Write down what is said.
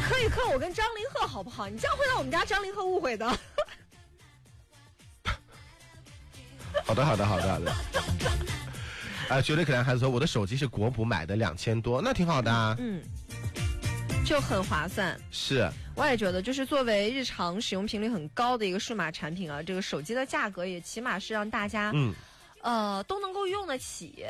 磕一磕我跟张凌赫好不好？你这样会让我们家张凌赫误会的。 好的。绝对可怜孩子说我的手机是国补买的2000多，那挺好的啊。 就很划算。 是， 我也觉得，就是作为日常使用频率很高的一个数码产品啊，这个手机的价格也起码是让大家都能够用得起。